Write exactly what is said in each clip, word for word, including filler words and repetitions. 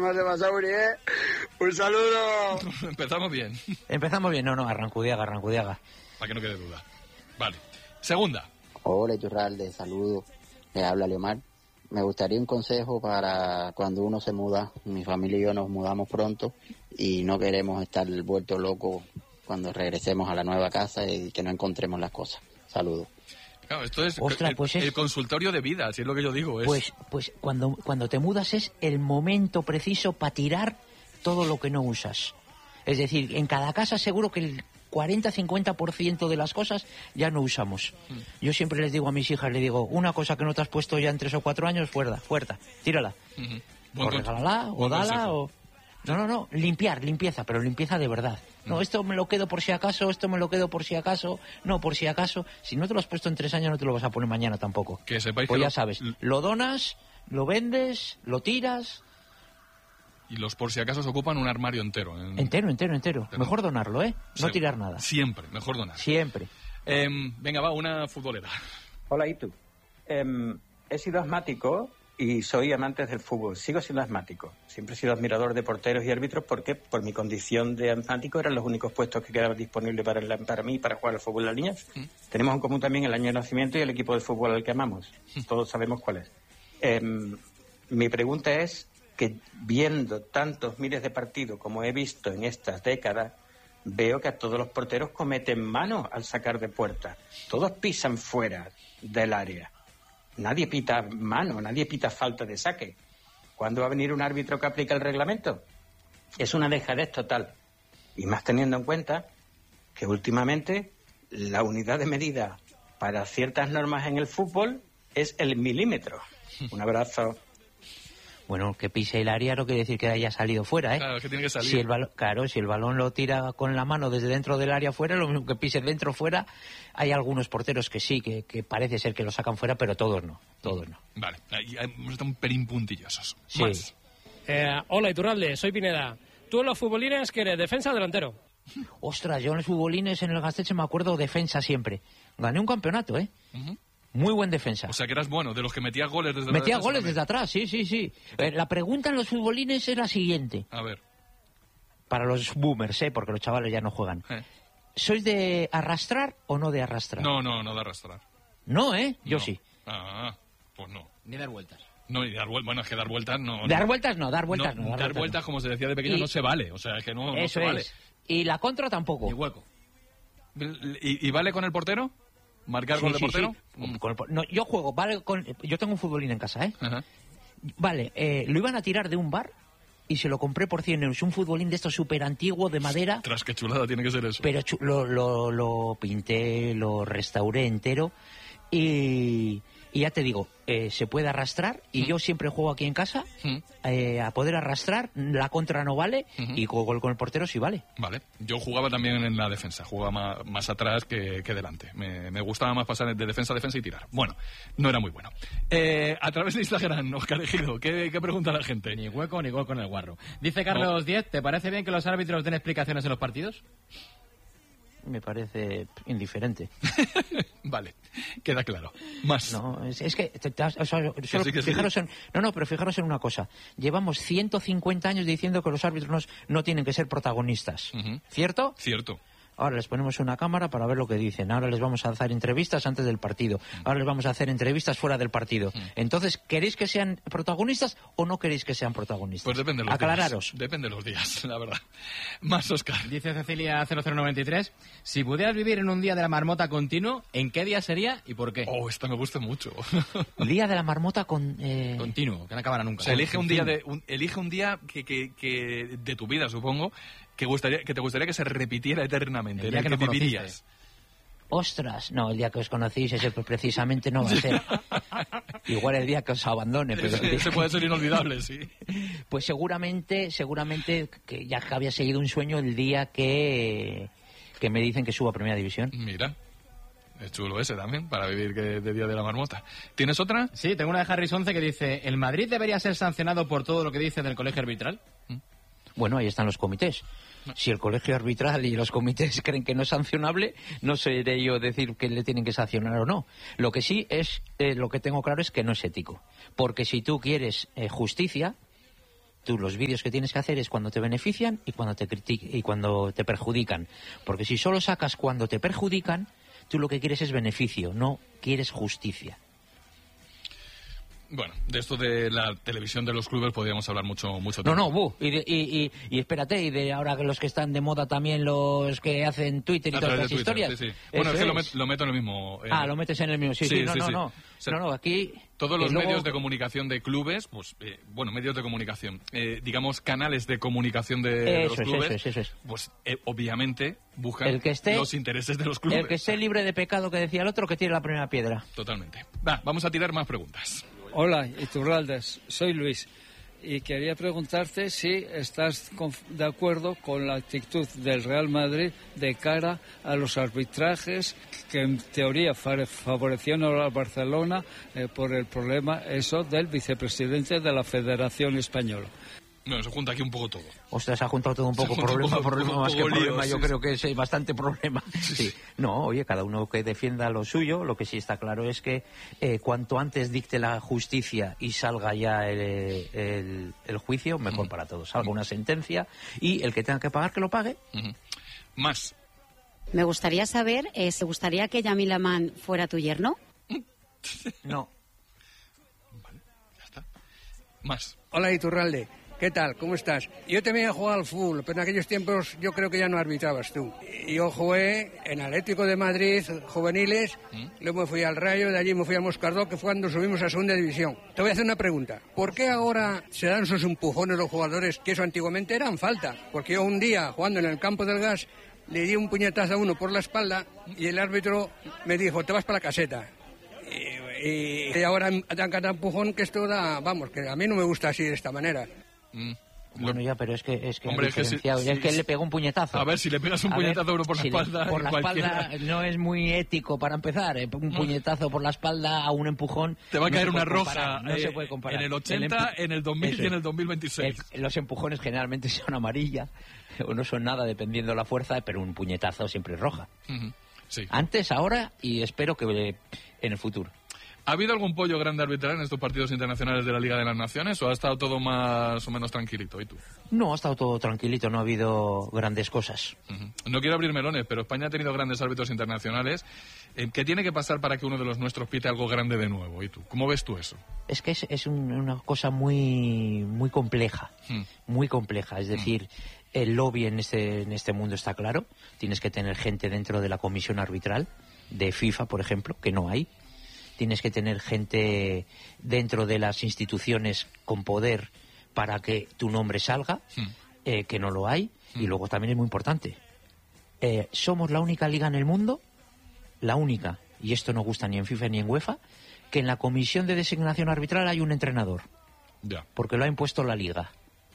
más de Basauri, ¿eh? Un saludo. Empezamos bien. Empezamos bien, no, no, Arrancudiaga, Arrancudiaga. Para que no quede duda. Vale. Segunda. Hola, Iturralde, saludo. Le habla Leomar. Me gustaría un consejo para cuando uno se muda. Mi familia y yo nos mudamos pronto y no queremos estar vueltos locos cuando regresemos a la nueva casa y que no encontremos las cosas. Saludos. Claro, esto es, Ostras, el, pues es el consultorio de vida, si es lo que yo digo. Es... Pues, pues cuando, cuando te mudas es el momento preciso para tirar todo lo que no usas. Es decir, en cada casa seguro que el cuarenta a cincuenta por ciento de las cosas ya no usamos. Mm. Yo siempre les digo a mis hijas, le digo, una cosa que no te has puesto ya en tres o cuatro años, fuera, fuera, tírala. Uh-huh. O regálala, o dala, o... No, no, no, limpiar, limpieza, pero limpieza de verdad. No, esto me lo quedo por si acaso, esto me lo quedo por si acaso, no, por si acaso. Si no te lo has puesto en tres años, no te lo vas a poner mañana tampoco. Que sepáis pues que ya lo... sabes, lo donas, lo vendes, lo tiras... Y los por si acaso se ocupan un armario entero. En... Entero, entero, entero. Pero... Mejor donarlo, ¿eh? No sí, tirar nada. Siempre, mejor donar. Siempre. Eh, venga, va, una futbolera. Hola, Itu. Eh, he sido asmático y soy amante del fútbol. Sigo siendo asmático. Siempre he sido admirador de porteros y árbitros porque por mi condición de asmático eran los únicos puestos que quedaban disponibles para, la, para mí para jugar al fútbol de las niñas. ¿Mm? Tenemos en común también el año de nacimiento y el equipo de fútbol al que amamos. ¿Mm? Todos sabemos cuál es. Eh, mi pregunta es que viendo tantos miles de partidos como he visto en estas décadas, veo que a todos los porteros cometen mano al sacar de puerta. Todos pisan fuera del área. Nadie pita mano, nadie pita falta de saque. ¿Cuándo va a venir un árbitro que aplique el reglamento? Es una dejadez total. Y más teniendo en cuenta que últimamente la unidad de medida para ciertas normas en el fútbol es el milímetro. Un abrazo. Bueno, que pise el área no quiere decir que haya salido fuera, ¿eh? Claro, que tiene que salir. Si el balón, claro, si el balón lo tira con la mano desde dentro del área fuera, lo mismo que pise dentro fuera. Hay algunos porteros que sí, que, que parece ser que lo sacan fuera, pero todos no, todos no. Vale, ahí hemos estado un pelín puntillosos. Sí. Más. Eh, hola, Iturralde, soy Pineda. ¿Tú en los futbolines qué eres, defensa o delantero? Ostras, yo en los futbolines en el Gasteche me acuerdo defensa siempre. Gané un campeonato, ¿eh? Uh-huh. Muy buen defensa. O sea, que eras bueno, de los que metías goles desde Metía la goles también. desde atrás, sí, sí, sí. Eh, la pregunta en los futbolines es la siguiente. A ver. Para los boomers, ¿eh? Porque los chavales ya no juegan. Eh. ¿Sois de arrastrar o no de arrastrar? No, no, no de arrastrar. No, ¿eh? Yo no. sí. Ah, pues no. Ni dar vueltas. No, y dar vueltas, bueno, es que dar vueltas no... Dar no. vueltas no, dar vueltas no. no dar, dar vueltas, vueltas, no. como se decía de pequeño, y... no se vale. O sea, es que no, no Eso se vale. Es. Y la contra tampoco. Ni hueco. ¿Y, y vale con el portero? ¿Marcar sí, con el sí, portero? Sí. Mm. Con el, no, yo juego, vale con... Yo tengo un futbolín en casa, ¿eh? Ajá. Vale, eh, lo iban a tirar de un bar y se lo compré por cien euros. Un futbolín de estos súper antiguo, de madera. Tras, qué chulada tiene que ser eso. Pero chu- lo, lo, lo pinté, lo restauré entero y... Y ya te digo, eh, se puede arrastrar y mm. yo siempre juego aquí en casa mm. eh, a poder arrastrar, la contra no vale mm-hmm. y gol con el portero sí vale. Vale, yo jugaba también en la defensa, jugaba más, más atrás que, que delante. Me, me gustaba más pasar de defensa a defensa y tirar. Bueno, no era muy bueno. Eh, a través de Instagram, Oscar Ejido, ¿qué, ¿qué pregunta la gente? Ni hueco ni gol con el guarro. Dice Carlos Diez, no. ¿te parece bien que los árbitros den explicaciones en los partidos? Me parece indiferente. Vale, queda claro. Más. No, es, es que, te, te, o sea, solo, que sí, que fijaros sí. en, no, no, pero fijaros en una cosa. Llevamos ciento cincuenta años diciendo que los árbitros no, no tienen que ser protagonistas. Uh-huh. ¿Cierto? Cierto. Ahora les ponemos una cámara para ver lo que dicen. Ahora les vamos a hacer entrevistas antes del partido. Ahora les vamos a hacer entrevistas fuera del partido. Entonces, ¿queréis que sean protagonistas o no queréis que sean protagonistas? Pues depende de los Aclararos. días. Depende de los días, la verdad. Más, Oscar. Dice Cecilia cero cero noventa y tres, si pudieras vivir en un día de la marmota continuo, ¿en qué día sería y por qué? Oh, esta me gusta mucho. Día de la marmota con... Eh... Continuo, que no acabará nunca. O sea, elige un día, de, un, elige un día que, que, que de tu vida, supongo, que, gustaría, que te gustaría que se repitiera eternamente. El día que, que no vivirías. Ostras, no, el día que os conocéis ese precisamente no va a ser. Igual el día que os abandone. Pero ese, ese puede ser inolvidable, sí. Pues seguramente, seguramente que ya había seguido un sueño el día que, que me dicen que subo a Primera División. Mira. Es chulo ese también, para vivir que de Día de la Marmota. ¿Tienes otra? Sí, tengo una de Harris once que dice, ¿el Madrid debería ser sancionado por todo lo que dice del colegio arbitral? ¿Mm? Bueno, ahí están los comités. No. Si el colegio arbitral y los comités creen que no es sancionable, no seré yo decir que le tienen que sancionar o no. Lo que sí es, eh, lo que tengo claro es que no es ético. Porque si tú quieres eh, justicia, tú los vídeos que tienes que hacer es cuando te benefician y cuando te critican y cuando te perjudican. Porque si solo sacas cuando te perjudican, tú lo que quieres es beneficio, no quieres justicia. Bueno, de esto de la televisión de los clubes podríamos hablar mucho mucho No, tiempo. no, bu, y, de- y, y, y espérate, y de ahora que los que están de moda también los que hacen Twitter y A todas través las de Twitter, historias. sí, sí. Bueno, Eso es que lo, es. met- lo meto en el mismo... eh, Ah, lo metes en el mismo. Sí, sí, Sí, no, sí, no, sí. no. O sea, No, no, aquí... Todos y los luego- medios de comunicación de clubes, pues, eh, bueno, medios de comunicación, eh, digamos, canales de comunicación de, de Eso los es, clubes, eso es, eso es. pues, eh, obviamente, buscan El que esté- los intereses de los clubes. El que esté libre de pecado, que decía el otro, que tiene la primera piedra. Totalmente. Va, vamos a tirar más preguntas. Hola, Iturraldes, soy Luis y quería preguntarte si estás conf- de acuerdo con la actitud del Real Madrid de cara a los arbitrajes que en teoría fa- favorecieron al Barcelona eh, por el problema eso del vicepresidente de la Federación Española. Bueno, se junta aquí un poco todo. Ostras, se ha juntado todo un Se ha poco juntado problema, un poco- problema un más que poco lío, problema. Yo sí, creo sí. que es eh, bastante problema. Sí. No, oye, cada uno que defienda lo suyo. Lo que sí está claro es que eh, cuanto antes dicte la justicia y salga ya el, el, el juicio, mejor para todos. Salga una sentencia y el que tenga que pagar, que lo pague. Ujú. Más. Me gustaría saber, eh, ¿se gustaría que Yamil Aman fuera tu yerno? No. Más. Hola Iturralde, ¿qué tal? ¿Cómo estás? Yo también he jugado al fútbol, pero en aquellos tiempos yo creo que ya no arbitrabas tú. Yo jugué en Atlético de Madrid, juveniles, luego me fui al Rayo, de allí me fui al Moscardó, que fue cuando subimos a segunda división. Te voy a hacer una pregunta. ¿Por qué ahora se dan esos empujones los jugadores que eso antiguamente eran falta? Porque yo un día, jugando en el campo del Gas, le di un puñetazo a uno por la espalda y el árbitro me dijo, te vas para la caseta. Y, y ahora dan cada empujón que esto da, vamos, que a mí no me gusta así de esta manera. Mm. Bueno, ya, pero es que es que, Hombre, es es que si- diferenciado. Ya es si- que él le pegó un puñetazo. A ver, si le pegas un A puñetazo ver, a uno por la si le- espalda, por la cualquiera- espalda no es muy ético para empezar. eh, Un puñetazo por la espalda a un empujón. Te va a no caer se una puede roja comparar, No eh, se puede comparar. en el ochenta, empu- en el dos mil Eso y en es. el dos mil veintiséis. El- los empujones generalmente son amarillas o no son nada dependiendo de la fuerza, pero un puñetazo siempre es roja. Ujú. Sí. Antes, ahora y espero que eh, en el futuro. ¿Ha habido algún pollo grande arbitral en estos partidos internacionales de la Liga de las Naciones o ha estado todo más o menos tranquilito? ¿Y tú? No, ha estado todo tranquilito, no ha habido grandes cosas. Ujú. No quiero abrir melones, pero España ha tenido grandes árbitros internacionales. Eh, ¿Qué tiene que pasar para que uno de los nuestros pite algo grande de nuevo? ¿Y tú? ¿Cómo ves tú eso? Es que es, es un- una cosa muy, muy compleja, Hmm. muy compleja. Es decir, el lobby en este, en este mundo está claro. Tienes que tener gente dentro de la comisión arbitral, de FIFA, por ejemplo, que no hay. Tienes que tener gente dentro de las instituciones con poder para que tu nombre salga, Hmm. eh, que no lo hay. Y luego también es muy importante. eh, somos la única liga en el mundo, la única, y esto no gusta ni en FIFA ni en UEFA, que en la comisión de designación arbitral hay un entrenador, Ya. porque lo ha impuesto la liga.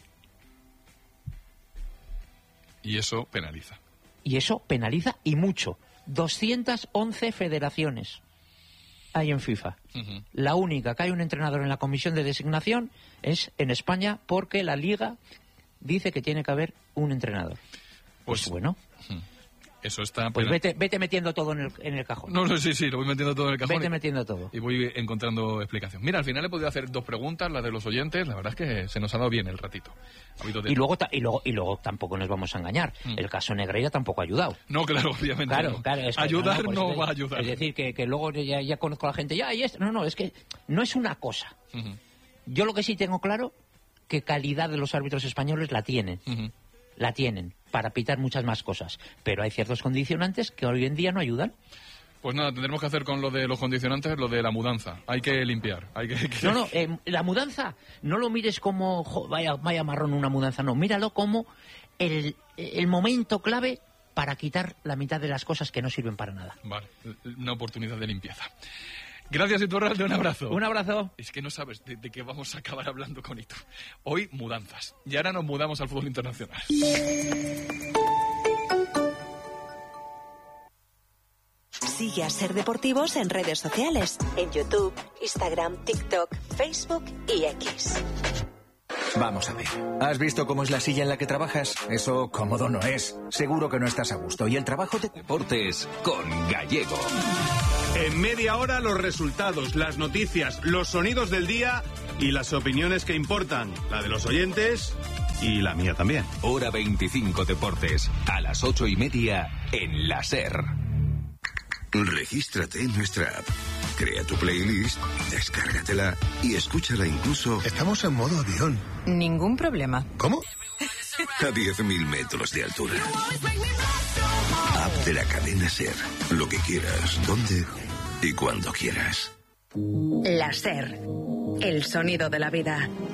Y eso penaliza. Y eso penaliza y mucho. doscientas once federaciones hay en FIFA. Ujú. La única que hay un entrenador en la comisión de designación es en España, porque la liga dice que tiene que haber un entrenador. Pues, Pues- bueno, Eso está... pues pena- vete, vete metiendo todo en el, en el cajón. No, no, sí, sí, lo voy metiendo todo en el cajón. Vete y- metiendo todo. Y voy encontrando explicación. Mira, al final he podido hacer dos preguntas, las de los oyentes. La verdad es que se nos ha dado bien el ratito. Ha habido de- Y luego, ta- y, luego, y luego tampoco nos vamos a engañar. Mm. El caso Negreira tampoco ha ayudado. No, claro, obviamente. Claro, no. claro. es que- ayudar pues, no, es- va a ayudar. Es decir, que, que luego ya, ya conozco a la gente. Ya, y esto. No, no, es que no es una cosa. Ujú, Yo lo que sí tengo claro, que calidad de los árbitros españoles la tienen. ujú. La tienen para pitar muchas más cosas. Pero hay ciertos condicionantes que hoy en día no ayudan. Pues nada, tendremos que hacer con lo de los condicionantes, lo de la mudanza. Hay que limpiar. Hay que, que- No, no, eh, la mudanza, no lo mires como, jo, vaya, vaya marrón una mudanza, no. Míralo como el, el momento clave para quitar la mitad de las cosas que no sirven para nada. Vale, una oportunidad de limpieza. Gracias, Iturralde, un abrazo. Un abrazo. Es que no sabes de, de qué vamos a acabar hablando con Itu. Hoy, mudanzas. Y ahora nos mudamos al fútbol internacional. Sigue a Ser Deportivos en redes sociales, en YouTube, Instagram, TikTok, Facebook y X. Vamos a ver. ¿Has visto cómo es la silla en la que trabajas? Eso cómodo no es. Seguro que no estás a gusto. Y el trabajo de deportes con Gallego. En media hora los resultados, las noticias, los sonidos del día Y las opiniones que importan, la de los oyentes y la mía también. Hora veinticinco Deportes, a las ocho y media en la SER. Regístrate en nuestra app. Crea tu playlist, descárgatela y escúchala incluso... Estamos en modo avión. Ningún problema. ¿Cómo? A diez mil metros de altura. App de la cadena SER. Lo que quieras, donde y cuando quieras. La SER. El sonido de la vida.